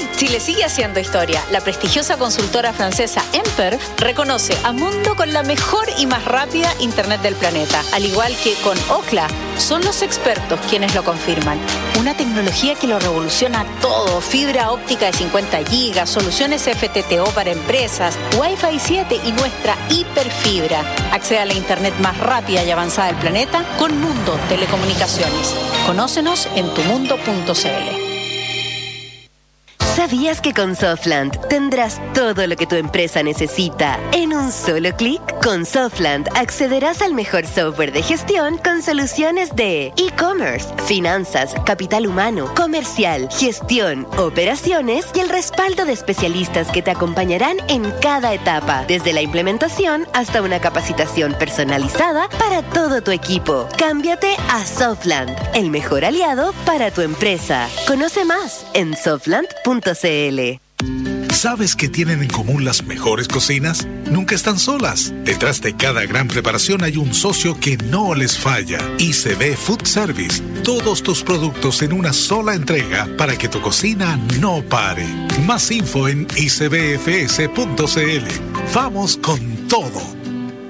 Chile sigue haciendo historia. La prestigiosa consultora francesa Emper reconoce a Mundo con la mejor y más rápida internet del planeta. Al igual que con Ookla, son los expertos quienes lo confirman. Una tecnología que lo revoluciona todo. Fibra óptica de 50 gigas, soluciones FTTO para empresas, Wi-Fi 7 y nuestra hiperfibra. Accede a la internet más rápida y avanzada del planeta con Mundo Telecomunicaciones. Conócenos en tumundo.cl. ¿Sabías que con Softland tendrás todo lo que tu empresa necesita en un solo clic? Con Softland accederás al mejor software de gestión con soluciones de e-commerce, finanzas, capital humano, comercial, gestión, operaciones y el respaldo de especialistas que te acompañarán en cada etapa, desde la implementación hasta una capacitación personalizada para todo tu equipo. Cámbiate a Softland, el mejor aliado para tu empresa. Conoce más en softland.cl. ¿Sabes qué tienen en común las mejores cocinas? Nunca están solas. Detrás de cada gran preparación hay un socio que no les falla. ICB Food Service. Todos tus productos en una sola entrega para que tu cocina no pare. Más info en icbfs.cl. Vamos con todo.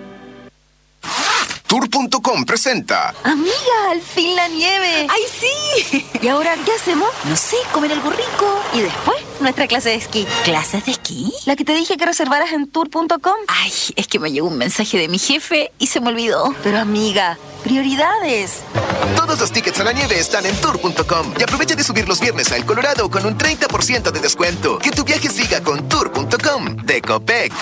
Tour.com presenta. Amiga, al fin la nieve. ¡Ay, sí! ¿Y ahora qué hacemos? No sé, comer algo rico. Y después, nuestra clase de esquí. ¿Clases de esquí? La que te dije que reservaras en Tour.com. Ay, es que me llegó un mensaje de mi jefe y se me olvidó. Pero amiga, prioridades. Todos los tickets a la nieve están en Tour.com. Y aprovecha de subir los viernes a El Colorado con un 30% de descuento. Que tu viaje siga con Tour.com de Copec.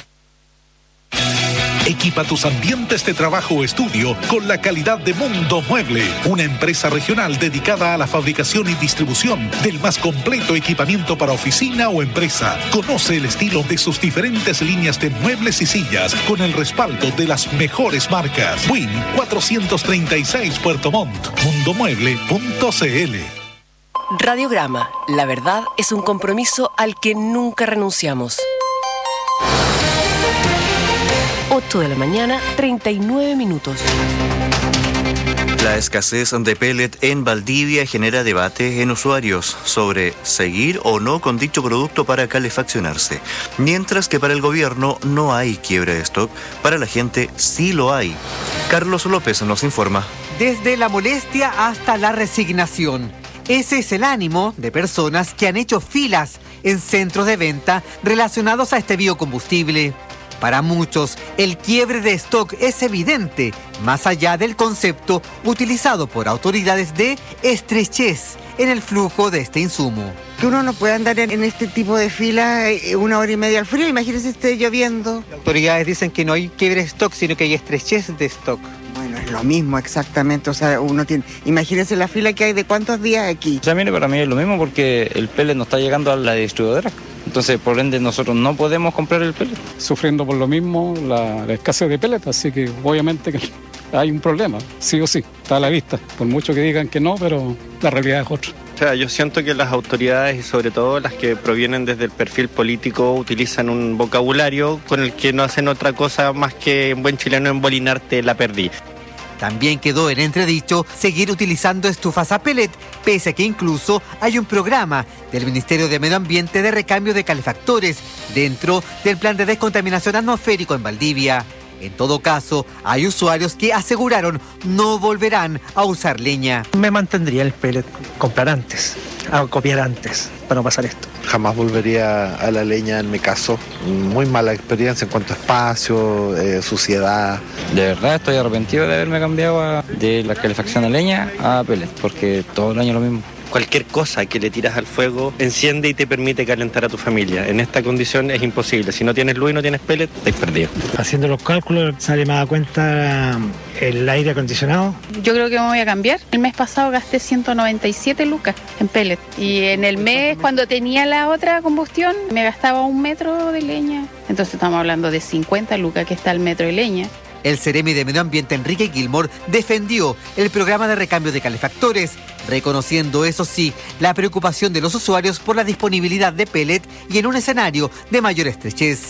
Equipa tus ambientes de trabajo o estudio con la calidad de Mundo Mueble, una empresa regional dedicada a la fabricación y distribución del más completo equipamiento para oficina o empresa. Conoce el estilo de sus diferentes líneas de muebles y sillas con el respaldo de las mejores marcas. Win 436 Puerto Montt, mundomueble.cl. Radiograma, la verdad es un compromiso al que nunca renunciamos. 8 de la mañana, 39 minutos. La escasez de pellet en Valdivia genera debate en usuarios sobre seguir o no con dicho producto para calefaccionarse. Mientras que para el gobierno no hay quiebre de stock, para la gente sí lo hay. Carlos López nos informa. Desde la molestia hasta la resignación. Ese es el ánimo de personas que han hecho filas en centros de venta relacionados a este biocombustible. Para muchos, el quiebre de stock es evidente, más allá del concepto utilizado por autoridades de estrechez en el flujo de este insumo. Que uno no puede andar en este tipo de filas 1 hora y media al frío, imagínese esté lloviendo. Las autoridades dicen que no hay quiebre de stock, sino que hay estrechez de stock. Bueno, es lo mismo exactamente, o sea, uno tiene... Imagínese la fila que hay de cuántos días aquí. O sea, mire, para mí es lo mismo porque el pellet no está llegando a la distribuidora. Entonces, por ende, nosotros no podemos comprar el pellet. Sufriendo por lo mismo la escasez de pellet, así que obviamente que hay un problema, sí o sí, está a la vista. Por mucho que digan que no, pero la realidad es otra. O sea, yo siento que las autoridades y sobre todo las que provienen desde el perfil político utilizan un vocabulario con el que no hacen otra cosa más que en buen chileno embolinarte la perdí. También quedó en entredicho seguir utilizando estufas a pellet, pese a que incluso hay un programa del Ministerio de Medio Ambiente de recambio de calefactores dentro del plan de descontaminación atmosférico en Valdivia. En todo caso, hay usuarios que aseguraron no volverán a usar leña. Me mantendría el pellet, comprar antes, a copiar antes, para no pasar esto. Jamás volvería a la leña en mi caso. Muy mala experiencia en cuanto a espacio, suciedad. De verdad estoy arrepentido de haberme cambiado de la calefacción a leña a pellet, porque todo el año lo mismo. Cualquier cosa que le tiras al fuego enciende y te permite calentar a tu familia. En esta condición es imposible. Si no tienes luz y no tienes pellet, estás perdido. Haciendo los cálculos sale más a cuenta el aire acondicionado. Yo creo que me voy a cambiar. El mes pasado gasté 197 lucas en pellet. Y en el mes, cuando tenía la otra combustión, me gastaba 1 metro de leña. Entonces estamos hablando de 50 lucas que está el metro de leña. El Ceremi de Medio Ambiente, Enrique Gilmore, defendió el programa de recambio de calefactores, reconociendo, eso sí, la preocupación de los usuarios por la disponibilidad de pellet y en un escenario de mayor estrechez.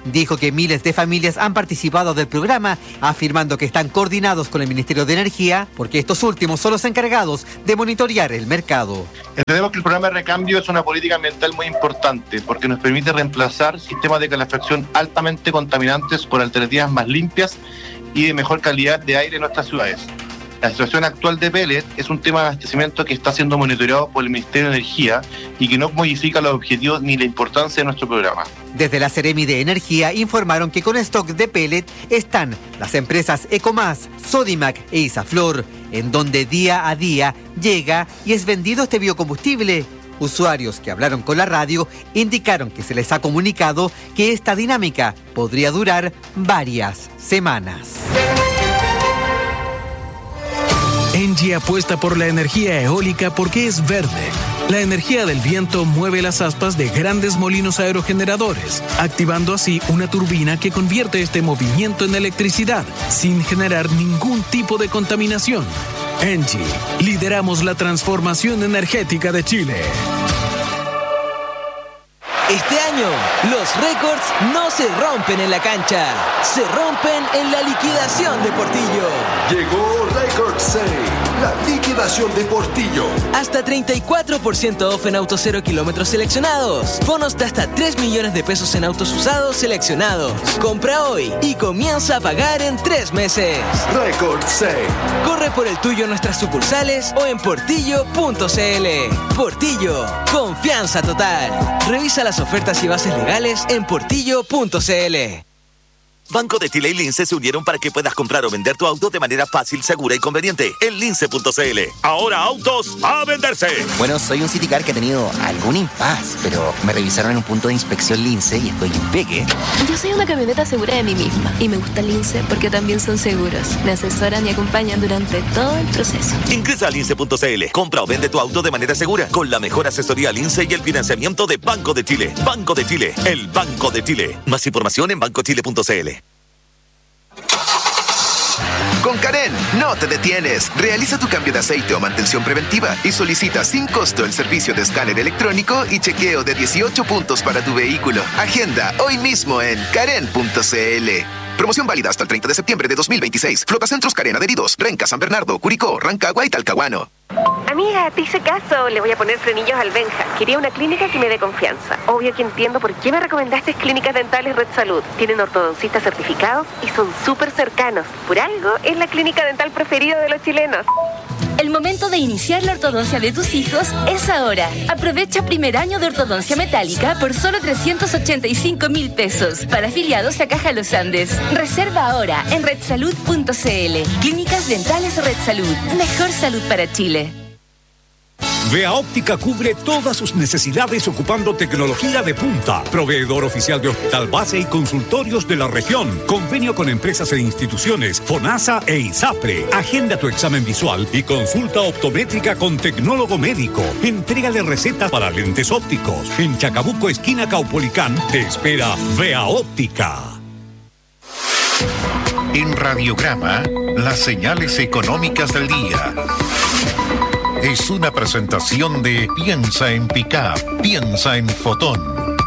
dijo que miles de familias han participado del programa, afirmando que están coordinados con el Ministerio de Energía, porque estos últimos son los encargados de monitorear el mercado. Entendemos que el programa de recambio es una política ambiental muy importante, porque nos permite reemplazar sistemas de calefacción altamente contaminantes por alternativas más limpias y de mejor calidad de aire en nuestras ciudades. La situación actual de pellet es un tema de abastecimiento que está siendo monitoreado por el Ministerio de Energía y que no modifica los objetivos ni la importancia de nuestro programa. Desde la Seremi de Energía informaron que con stock de pellet están las empresas Ecomas, Sodimac e Isaflor, en donde día a día llega y es vendido este biocombustible. Usuarios que hablaron con la radio indicaron que se les ha comunicado que esta dinámica podría durar varias semanas. Engie apuesta por la energía eólica porque es verde. La energía del viento mueve las aspas de grandes molinos aerogeneradores, activando así una turbina que convierte este movimiento en electricidad, sin generar ningún tipo de contaminación. Engie, lideramos la transformación energética de Chile. Este año, los récords no se rompen en la cancha, se rompen en la liquidación de Portillo. Llegó Record Sale, la liquidación de Portillo. Hasta 34% off en autos 0 kilómetros seleccionados. Bonos de hasta 3 millones de pesos en autos usados seleccionados. Compra hoy y comienza a pagar en 3 meses. Record Sale. Corre por el tuyo en nuestras sucursales o en portillo.cl. Portillo, confianza total. Revisa las ofertas y bases legales en portillo.cl. Banco de Chile y Lince se unieron para que puedas comprar o vender tu auto de manera fácil, segura y conveniente en lince.cl. Ahora autos a venderse. Bueno, soy un Citicar que ha tenido algún impasse, pero me revisaron en un punto de inspección Lince y estoy impeque. Yo soy una camioneta segura de mí misma y me gusta Lince porque también son seguros. Me asesoran y acompañan durante todo el proceso. Ingresa a lince.cl. Compra o vende tu auto de manera segura con la mejor asesoría Lince y el financiamiento de Banco de Chile. Banco de Chile, el Banco de Chile. Más información en bancochile.cl. Con Karen, no te detienes. Realiza tu cambio de aceite o mantención preventiva y solicita sin costo el servicio de escáner electrónico y chequeo de 18 puntos para tu vehículo. Agenda hoy mismo en karen.cl. Promoción válida hasta el 30 de septiembre de 2026. Flotacentros Karen adheridos. Renca, San Bernardo, Curicó, Rancagua y Talcahuano. Amiga, te hice caso. Le voy a poner frenillos al Benja. Quería una clínica que me dé confianza. Obvio que entiendo por qué me recomendaste Clínicas Dentales Red Salud. Tienen ortodoncistas certificados y son súper cercanos. Por algo, es la clínica dental preferida de los chilenos. El momento de iniciar la ortodoncia de tus hijos es ahora. Aprovecha primer año de ortodoncia metálica por solo 385.000 pesos para afiliados a Caja Los Andes. Reserva ahora en redsalud.cl. Clínicas Dentales Red Salud. Mejor salud para Chile. Vea Óptica cubre todas sus necesidades ocupando tecnología de punta. Proveedor oficial de hospital base y consultorios de la región. Convenio con empresas e instituciones FONASA e ISAPRE. Agenda tu examen visual y consulta optométrica con tecnólogo médico. Entrégale recetas para lentes ópticos. En Chacabuco, esquina Caupolicán, te espera Vea Óptica. En Radiograma, las señales económicas del día. Es una presentación de Piensa en Pickup, piensa en Fotón.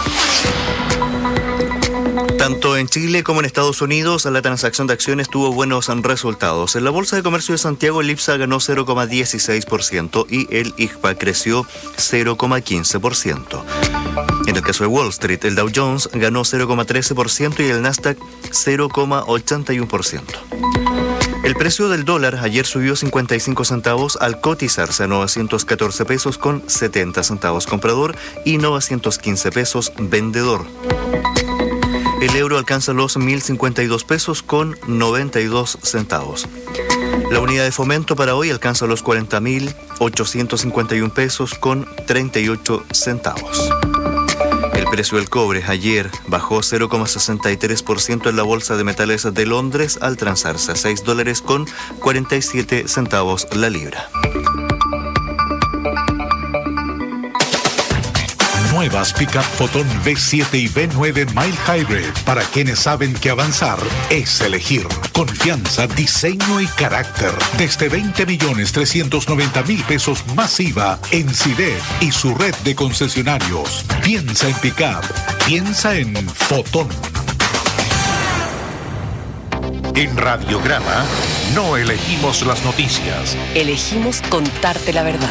Tanto en Chile como en Estados Unidos, la transacción de acciones tuvo buenos resultados. En la Bolsa de Comercio de Santiago, el IPSA ganó 0,16% y el IGPA creció 0,15%. En el caso de Wall Street, el Dow Jones ganó 0,13% y el Nasdaq 0,81%. El precio del dólar ayer subió 55 centavos al cotizarse a 914 pesos con 70 centavos comprador y 915 pesos vendedor. El euro alcanza los 1.052 pesos con 92 centavos. La unidad de fomento para hoy alcanza los 40.851 pesos con 38 centavos. El precio del cobre ayer bajó 0,63% en la Bolsa de Metales de Londres al transarse a $6 con 47 centavos la libra. Nuevas Pickup Fotón V7 y V9 Mild Hybrid para quienes saben que avanzar es elegir. Confianza, diseño y carácter. Desde 20.390.000 pesos más IVA en CIDEF y su red de concesionarios. Piensa en Pickup. Piensa en Fotón. En Radiograma no elegimos las noticias. Elegimos contarte la verdad.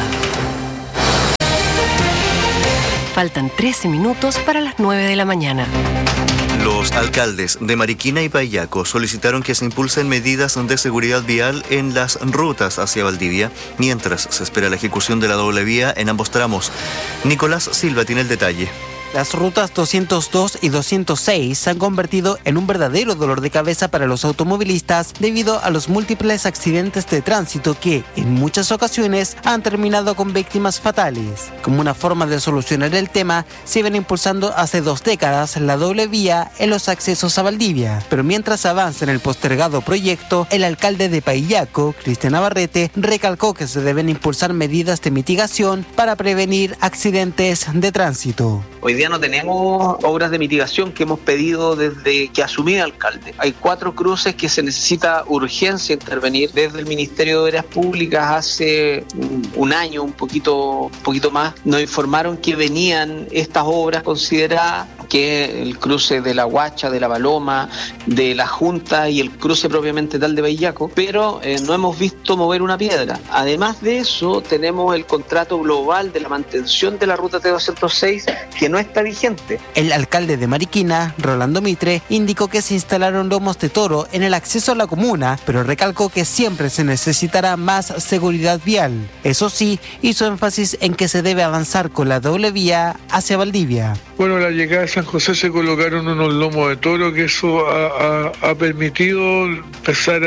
Faltan 13 minutos para las 9 de la mañana. Los alcaldes de Mariquina y Paillaco solicitaron que se impulsen medidas de seguridad vial en las rutas hacia Valdivia, mientras se espera la ejecución de la doble vía en ambos tramos. Nicolás Silva tiene el detalle. Las rutas 202 y 206 se han convertido en un verdadero dolor de cabeza para los automovilistas debido a los múltiples accidentes de tránsito que, en muchas ocasiones, han terminado con víctimas fatales. Como una forma de solucionar el tema, se viene impulsando hace 2 décadas la doble vía en los accesos a Valdivia. Pero mientras avanza en el postergado proyecto, el alcalde de Paillaco, Cristian Navarrete, recalcó que se deben impulsar medidas de mitigación para prevenir accidentes de tránsito. Hoy día no tenemos obras de mitigación que hemos pedido desde que asumí el alcalde. Hay 4 cruces que se necesita urgencia intervenir. Desde el Ministerio de Obras Públicas hace un año, un poquito más, nos informaron que venían estas obras consideradas, que el cruce de La Huacha, de La Paloma, de La Junta y el cruce propiamente tal de Paillaco, pero no hemos visto mover una piedra. Además de eso, tenemos el contrato global de la mantención de la ruta T206 que no está vigente. El alcalde de Mariquina, Rolando Mitre, indicó que se instalaron lomos de toro en el acceso a la comuna, pero recalcó que siempre se necesitará más seguridad vial. Eso sí, hizo énfasis en que se debe avanzar con la doble vía hacia Valdivia. Bueno, la llegada de San José se colocaron unos lomos de toro que eso ha permitido empezar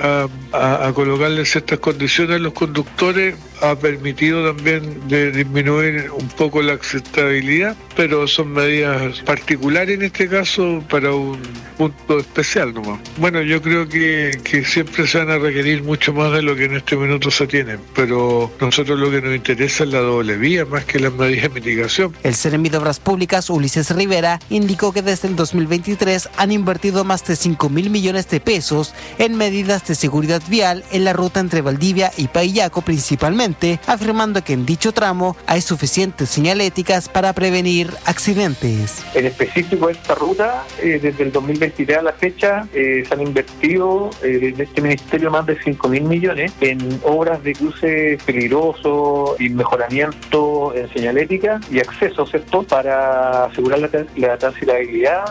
a colocarle ciertas condiciones a los conductores, ha permitido también de disminuir un poco la acceptabilidad, pero son medidas particulares en este caso para un punto especial nomás. Bueno, yo creo que siempre se van a requerir mucho más de lo que en este minuto se tienen, pero nosotros lo que nos interesa es la doble vía más que las medidas de mitigación. El Seremi de Obras Públicas, Ulises Rivera, indicó que desde el 2023 han invertido más de 5.000 millones de pesos en medidas de seguridad vial en la ruta entre Valdivia y Paillaco principalmente, afirmando que en dicho tramo hay suficientes señaléticas para prevenir accidentes. En específico esta ruta, desde el 2023 a la fecha, se han invertido en este ministerio más de 5.000 millones en obras de cruce peligroso y mejoramiento en señalética y acceso, ¿cierto?, para asegurar la transitabilidad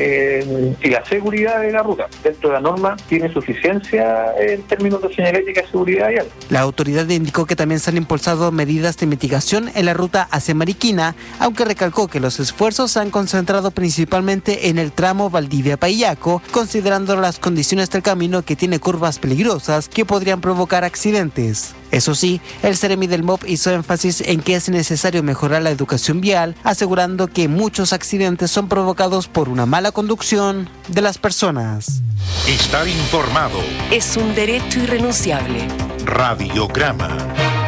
y la seguridad de la ruta. Dentro de la norma tiene suficiencia en términos de señalética y seguridad vial. La autoridad indicó que también se han impulsado medidas de mitigación en la ruta hacia Mariquina, aunque recalcó que los esfuerzos se han concentrado principalmente en el tramo Valdivia-Paillaco, considerando las condiciones del camino que tiene curvas peligrosas que podrían provocar accidentes. Eso sí, el Seremi del MOP hizo énfasis en que es necesario mejorar la educación vial, asegurando que muchos accidentes son provocados por una mala conducción de las personas. Estar informado es un derecho irrenunciable. Radiograma.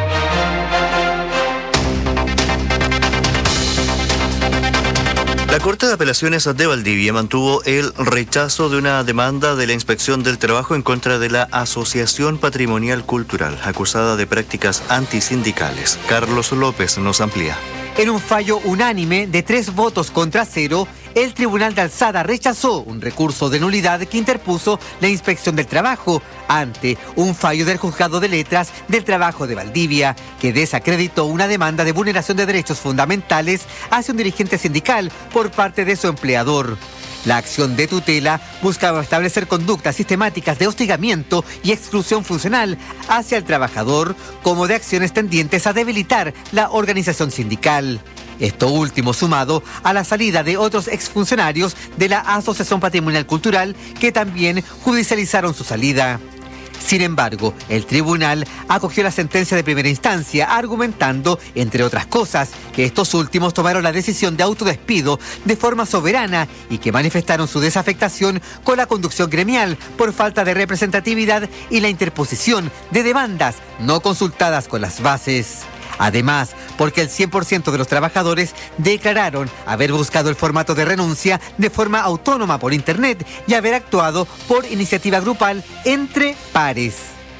La Corte de Apelaciones de Valdivia mantuvo el rechazo de una demanda de la Inspección del Trabajo en contra de la Asociación Patrimonial Cultural, acusada de prácticas antisindicales. Carlos López nos amplía. En un fallo unánime de 3 votos contra 0, el Tribunal de Alzada rechazó un recurso de nulidad que interpuso la Inspección del Trabajo ante un fallo del Juzgado de Letras del Trabajo de Valdivia, que desacreditó una demanda de vulneración de derechos fundamentales hacia un dirigente sindical por parte de su empleador. La acción de tutela buscaba establecer conductas sistemáticas de hostigamiento y exclusión funcional hacia el trabajador, como de acciones tendientes a debilitar la organización sindical. Esto último sumado a la salida de otros exfuncionarios de la Asociación Patrimonial Cultural que también judicializaron su salida. Sin embargo, el tribunal acogió la sentencia de primera instancia, argumentando, entre otras cosas, que estos últimos tomaron la decisión de autodespido de forma soberana y que manifestaron su desafectación con la conducción gremial por falta de representatividad y la interposición de demandas no consultadas con las bases. Además, porque el 100% de los trabajadores declararon haber buscado el formato de renuncia de forma autónoma por Internet y haber actuado por iniciativa grupal entre pares.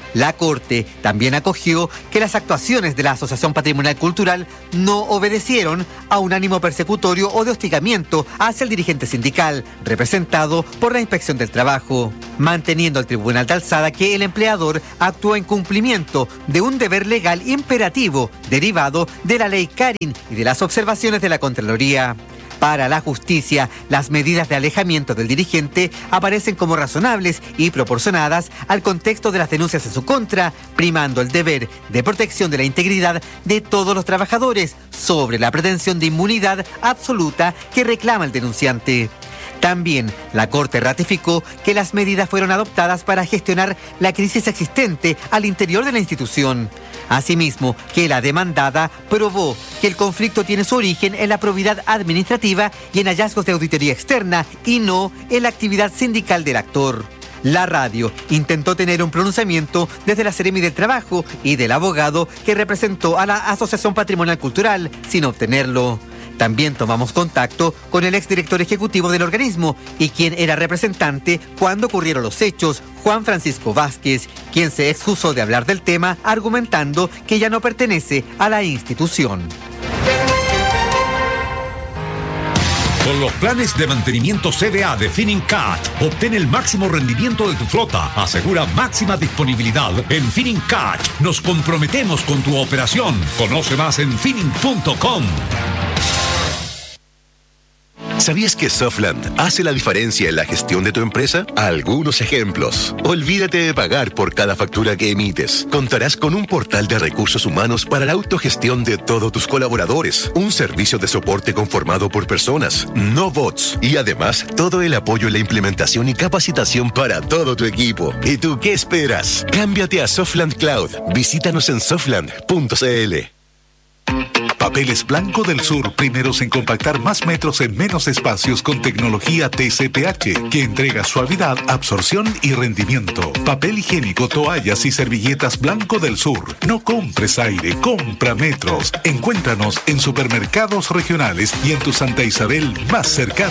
La Corte también acogió que las actuaciones de la Asociación Patrimonial Cultural no obedecieron a un ánimo persecutorio o de hostigamiento hacia el dirigente sindical, representado por la Inspección del Trabajo, manteniendo el Tribunal de Alzada que el empleador actuó en cumplimiento de un deber legal imperativo derivado de la Ley Carin y de las observaciones de la Contraloría. Para la justicia, las medidas de alejamiento del dirigente aparecen como razonables y proporcionadas al contexto de las denuncias en su contra, primando el deber de protección de la integridad de todos los trabajadores sobre la pretensión de inmunidad absoluta que reclama el denunciante. También la Corte ratificó que las medidas fueron adoptadas para gestionar la crisis existente al interior de la institución. Asimismo, que la demandada probó que el conflicto tiene su origen en la probidad administrativa y en hallazgos de auditoría externa y no en la actividad sindical del actor. La radio intentó tener un pronunciamiento desde la Seremi del Trabajo y del abogado que representó a la Asociación Patrimonial Cultural sin obtenerlo. También tomamos contacto con el exdirector ejecutivo del organismo y quien era representante cuando ocurrieron los hechos, Juan Francisco Vázquez, quien se excusó de hablar del tema argumentando que ya no pertenece a la institución. Con los planes de mantenimiento CDA de Finincat, obtén el máximo rendimiento de tu flota. Asegura máxima disponibilidad en Finincat. Nos comprometemos con tu operación. Conoce más en Fining.com. ¿Sabías que Softland hace la diferencia en la gestión de tu empresa? Algunos ejemplos. Olvídate de pagar por cada factura que emites. Contarás con un portal de recursos humanos para la autogestión de todos tus colaboradores. Un servicio de soporte conformado por personas, no bots. Y además, todo el apoyo en la implementación y capacitación para todo tu equipo. ¿Y tú qué esperas? Cámbiate a Softland Cloud. Visítanos en softland.cl. Papeles Blanco del Sur, primeros en compactar más metros en menos espacios con tecnología TCPH, que entrega suavidad, absorción y rendimiento. Papel higiénico, toallas y servilletas Blanco del Sur. No compres aire, compra metros. Encuéntranos en supermercados regionales y en tu Santa Isabel más cercano.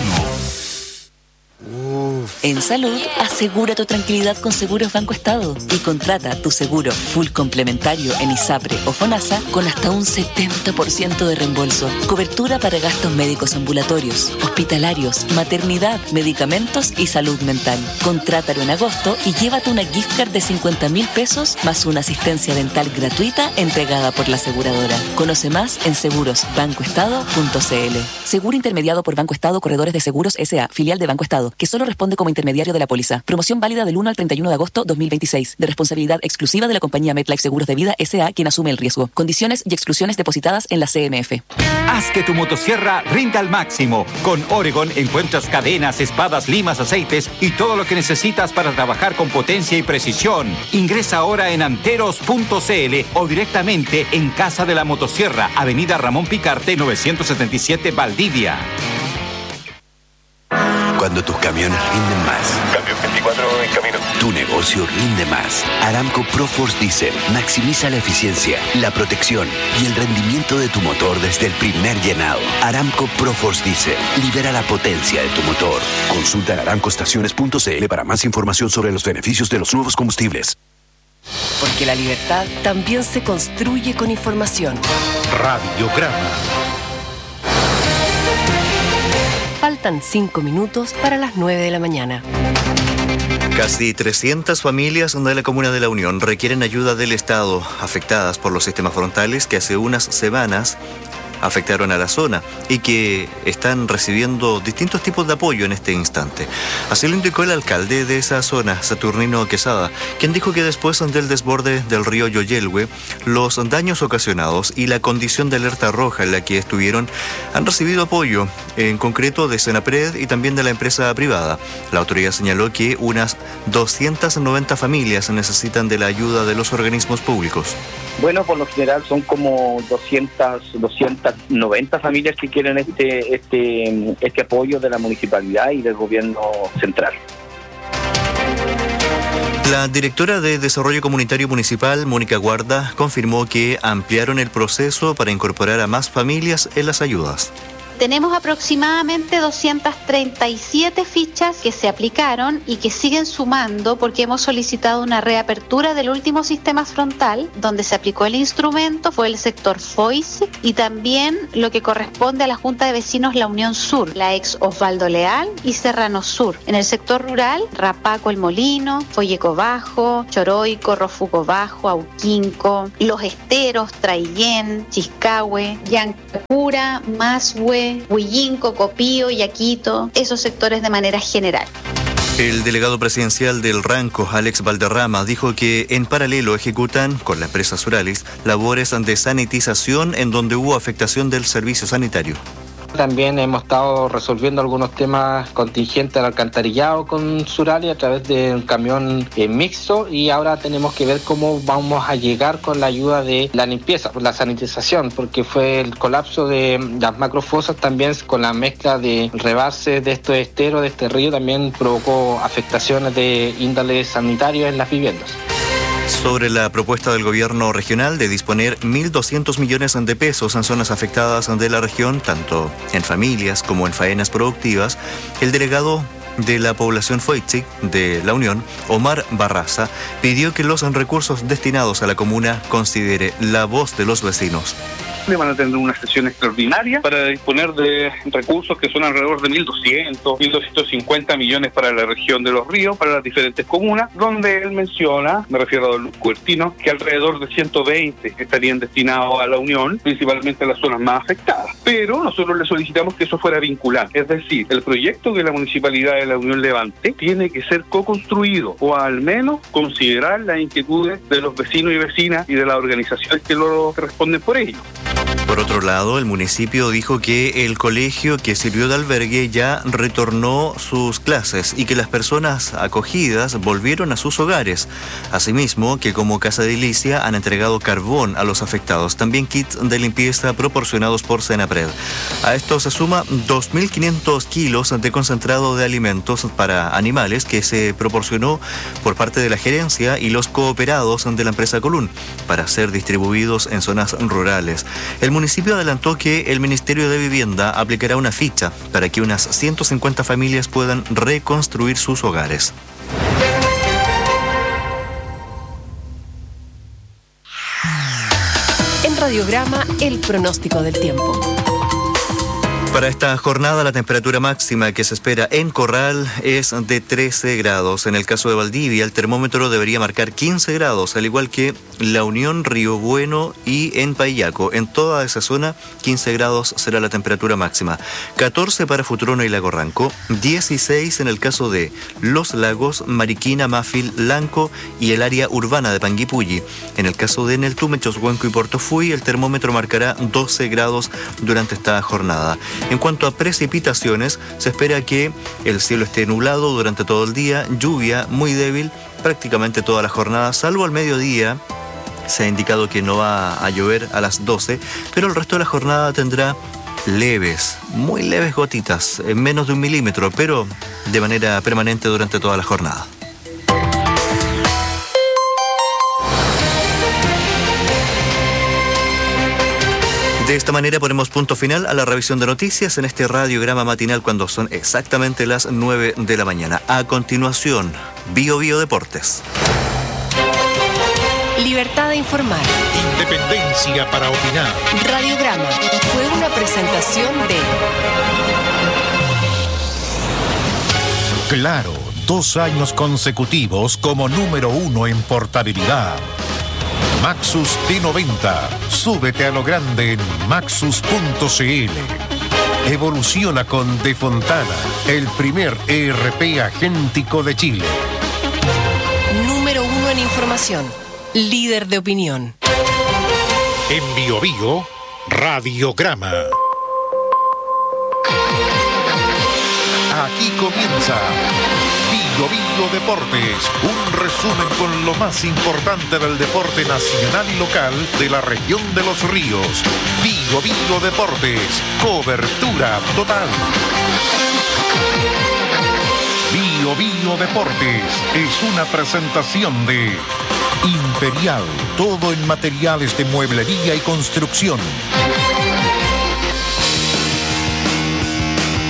En salud, asegura tu tranquilidad con Seguros Banco Estado y contrata tu seguro full complementario en ISAPRE o FONASA con hasta un 70% de reembolso. Cobertura para gastos médicos ambulatorios, hospitalarios, maternidad, medicamentos y salud mental. Contrátalo en agosto y llévate una gift card de 50.000 pesos más una asistencia dental gratuita entregada por la aseguradora. Conoce más en segurosbancoestado.cl. Seguro intermediado por Banco Estado Corredores de Seguros S.A., filial de Banco Estado, que solo responde como intermediario de la póliza. Promoción válida del 1 al 31 de agosto 2026. De responsabilidad exclusiva de la compañía MetLife Seguros de Vida S.A., quien asume el riesgo. Condiciones y exclusiones depositadas en la CMF. Haz que tu motosierra rinda al máximo. Con Oregon encuentras cadenas, espadas, limas, aceites y todo lo que necesitas para trabajar con potencia y precisión. Ingresa ahora en anteros.cl o directamente en Casa de la Motosierra, Avenida Ramón Picarte, 977 Valdivia. Cuando tus camiones rinden más. Cambio 24 en camino. Tu negocio rinde más. Aramco ProForce Diesel maximiza la eficiencia, la protección y el rendimiento de tu motor desde el primer llenado. Aramco ProForce Diesel libera la potencia de tu motor. Consulta en aramcoestaciones.cl para más información sobre los beneficios de los nuevos combustibles. Porque la libertad también se construye con información. Radiograma. Faltan 5 minutos para las 9 de la mañana. Casi 300 familias de la Comuna de La Unión requieren ayuda del Estado, afectadas por los sistemas frontales que hace unas semanas afectaron a la zona y que están recibiendo distintos tipos de apoyo en este instante. Así lo indicó el alcalde de esa zona, Saturnino Quesada, quien dijo que después del desborde del río Yoyelhue, los daños ocasionados y la condición de alerta roja en la que estuvieron han recibido apoyo, en concreto de Senapred y también de la empresa privada. La autoridad señaló que unas 290 familias necesitan de la ayuda de los organismos públicos. Bueno, por lo general son como 290 familias que quieren este apoyo de la municipalidad y del gobierno central. La directora de Desarrollo Comunitario Municipal, Mónica Guarda, confirmó que ampliaron el proceso para incorporar a más familias en las ayudas. tenemos aproximadamente 237 fichas que se aplicaron y que siguen sumando porque hemos solicitado una reapertura del último sistema frontal donde se aplicó el instrumento, fue el sector Foix y también lo que corresponde a la Junta de Vecinos La Unión Sur, la ex Osvaldo Leal y Serrano Sur. En el sector rural, Rapaco El Molino, Folleco Bajo, Choroico, Rofuco Bajo, Auquinco, Los Esteros, Traillén, Chiscahue, Yancura, Mashue, Huillinco, Copío, Yaquito, esos sectores de manera general. El delegado presidencial del Ranco, Alex Valderrama, dijo que en paralelo ejecutan con la empresa Suralis labores de sanitización en donde hubo afectación del servicio sanitario. También hemos estado resolviendo algunos temas contingentes al alcantarillado con Suralis a través de un camión mixto y ahora tenemos que ver cómo vamos a llegar con la ayuda de la limpieza, la sanitización, porque fue el colapso de las macrofosas también con la mezcla de rebase de estos esteros, de este río, también provocó afectaciones de índole sanitario en las viviendas. Sobre la propuesta del gobierno regional de disponer 1.200 millones de pesos en zonas afectadas de la región, tanto en familias como en faenas productivas, el delegado de la población Foix de La Unión, Omar Barraza, pidió que los recursos destinados a la comuna considere la voz de los vecinos. Van a tener una sesión extraordinaria para disponer de recursos que son alrededor de 1.200, 1.250 millones para la región de Los Ríos, para las diferentes comunas, donde él menciona, me refiero a don Luis Cuertino, que alrededor de 120 estarían destinados a la Unión, principalmente a las zonas más afectadas. Pero nosotros le solicitamos que eso fuera vinculante, es decir, el proyecto que la Municipalidad de La Unión levante tiene que ser co-construido o al menos considerar las inquietudes de los vecinos y vecinas y de las organizaciones que lo responden por ello. Por otro lado, el municipio dijo que el colegio que sirvió de albergue ya retornó sus clases y que las personas acogidas volvieron a sus hogares. Asimismo, que como Casa de Ilicia han entregado carbón a los afectados, también kits de limpieza proporcionados por Senapred. A esto se suma 2.500 kilos de concentrado de alimentos para animales que se proporcionó por parte de la gerencia y los cooperados de la empresa Colún para ser distribuidos en zonas rurales. El municipio adelantó que el Ministerio de Vivienda aplicará una ficha para que unas 150 familias puedan reconstruir sus hogares. En Radiograma, el pronóstico del tiempo. Para esta jornada, la temperatura máxima que se espera en Corral es de 13 grados. En el caso de Valdivia, el termómetro debería marcar 15 grados, al igual que La Unión, Río Bueno y en Paillaco. En toda esa zona, 15 grados será la temperatura máxima. 14 para Futrono y Lago Ranco, 16 en el caso de Los Lagos, Mariquina, Mafil, Lanco y el área urbana de Panguipulli. En el caso de Neltume, Choshuenco y Portofuy, el termómetro marcará 12 grados durante esta jornada. En cuanto a precipitaciones, se espera que el cielo esté nublado durante todo el día, lluvia muy débil prácticamente toda la jornada, salvo al mediodía. Se ha indicado que no va a llover a las 12, pero el resto de la jornada tendrá leves, muy leves gotitas, en menos de 1 milímetro, pero de manera permanente durante toda la jornada. De esta manera ponemos punto final a la revisión de noticias en este radiograma matinal cuando son exactamente las 9 de la mañana. A continuación, Bio Deportes. Libertad de informar. Independencia para opinar. Radiograma fue una presentación de... Claro, 2 años consecutivos como número 1 en portabilidad. Maxus T90. Súbete a lo grande en maxus.cl. Evoluciona con De Fontana, el primer ERP agéntico de Chile. Número 1 en información. Líder de opinión. En Bio Bio, Radiograma. Aquí comienza Bio Deportes, un resumen con lo más importante del deporte nacional y local de la región de Los Ríos. Bio Deportes, cobertura total. Bio Deportes es una presentación de Imperial, todo en materiales de mueblería y construcción.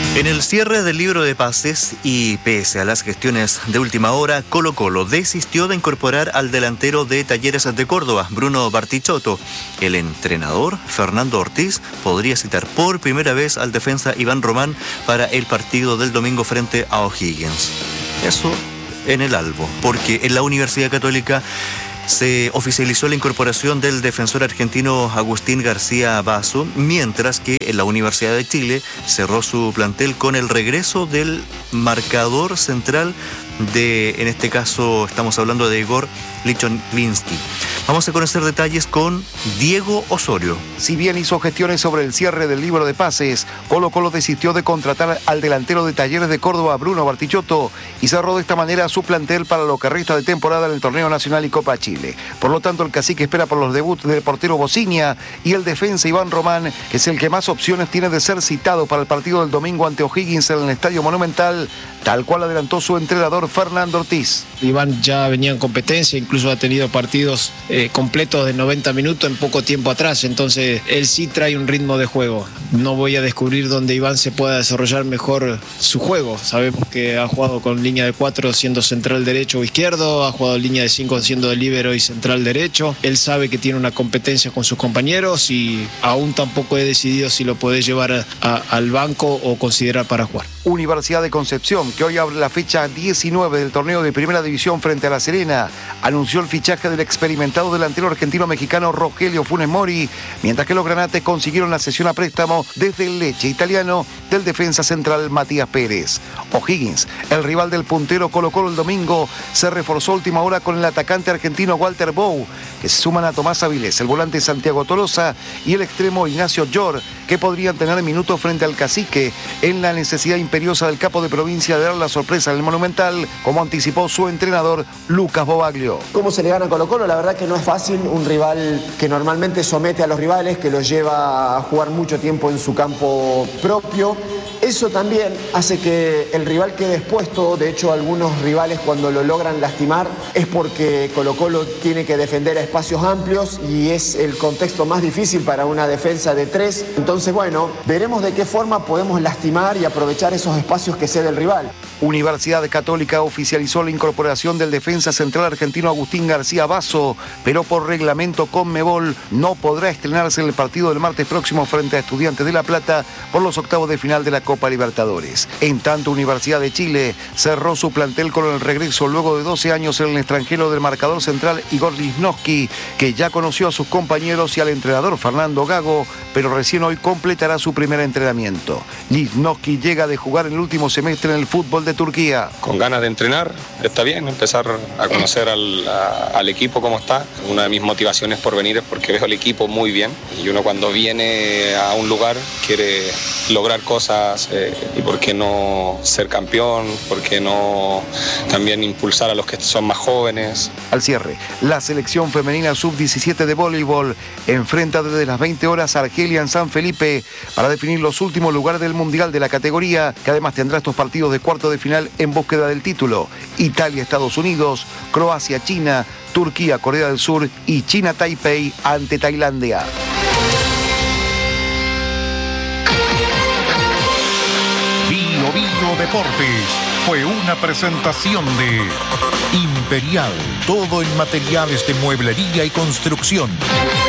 En el cierre del libro de pases y pese a las gestiones de última hora, Colo-Colo desistió de incorporar al delantero de Talleres de Córdoba, Bruno Bartichotto. El entrenador, Fernando Ortiz, podría citar por primera vez al defensa Iván Román para el partido del domingo frente a O'Higgins. Eso en el albo, porque en la Universidad Católica se oficializó la incorporación del defensor argentino Agustín García Basso, mientras que en la Universidad de Chile cerró su plantel con el regreso del marcador central en este caso estamos hablando de Igor Licholinsky. Vamos a conocer detalles con Diego Osorio. Si bien hizo gestiones sobre el cierre del libro de pases, Colo-Colo desistió de contratar al delantero de Talleres de Córdoba, Bruno Bartichotto, y cerró de esta manera su plantel para lo que resta de temporada en el Torneo Nacional y Copa Chile. Por lo tanto, el cacique espera por los debuts del portero Bociña y el defensa Iván Román, que es el que más opciones tiene de ser citado para el partido del domingo ante O'Higgins en el Estadio Monumental, tal cual adelantó su entrenador Fernando Ortiz. Iván ya venía en competencia, incluso ha tenido partidos completos de 90 minutos en poco tiempo atrás, entonces él sí trae un ritmo de juego. No voy a descubrir dónde Iván se pueda desarrollar mejor su juego. Sabemos que ha jugado con línea de 4 siendo central derecho o izquierdo, ha jugado línea de 5 siendo de líbero y central derecho. Él sabe que tiene una competencia con sus compañeros y aún tampoco he decidido si lo puede llevar al banco o considerar para jugar. Universidad de Concepción, que hoy abre la fecha 19 del torneo de Primera División frente a La Serena, anunció el fichaje del experimentado delantero argentino-mexicano Rogelio Funes Mori, mientras que los granates consiguieron la cesión a préstamo desde el Leche italiano del defensa central Matías Pérez. O'Higgins, el rival del puntero Colo-Colo el domingo, se reforzó a última hora con el atacante argentino Walter Bou, que se suman a Tomás Avilés, el volante Santiago Tolosa y el extremo Ignacio Llor, que podrían tener minutos frente al cacique en la necesidad imperiosa del capo de provincia de dar la sorpresa en el Monumental, como anticipó su entrenador Lucas Bobaglio. ¿Cómo se le gana a Colo-Colo? La verdad que no es fácil, un rival que normalmente somete a los rivales, que los lleva a jugar mucho tiempo en su campo propio. Eso también hace que el rival quede expuesto. De hecho, algunos rivales cuando lo logran lastimar es porque Colo-Colo tiene que defender a espacios amplios y es el contexto más difícil para una defensa de 3. Entonces, bueno, veremos de qué forma podemos lastimar y aprovechar esos espacios que cede el rival. Universidad Católica oficializó la incorporación del defensa central argentino Agustín García Basso, pero por reglamento Conmebol no podrá estrenarse en el partido del martes próximo frente a Estudiantes de La Plata por los octavos de final de la Copa Libertadores. En tanto, Universidad de Chile cerró su plantel con el regreso luego de 12 años en el extranjero del marcador central Igor Lichnowsky, que ya conoció a sus compañeros y al entrenador Fernando Gago, pero recién hoy completará su primer entrenamiento. Lichnowsky llega de jugar en el último semestre en el fútbol de Turquía. Con ganas de entrenar, está bien, empezar a conocer al equipo cómo está. Una de mis motivaciones por venir es porque veo al equipo muy bien y uno cuando viene a un lugar quiere lograr cosas y por qué no ser campeón, por qué no también impulsar a los que son más jóvenes. Al cierre, la selección femenina sub-17 de voleibol enfrenta desde las 20 horas a Argelia en San Felipe para definir los últimos lugares del mundial de la categoría, que además tendrá estos partidos de cuarto de final en búsqueda del título: Italia, Estados Unidos, Croacia, China, Turquía, Corea del Sur y China, Taipei ante Tailandia. Bio Deportes fue una presentación de Imperial, todo en materiales de mueblería y construcción.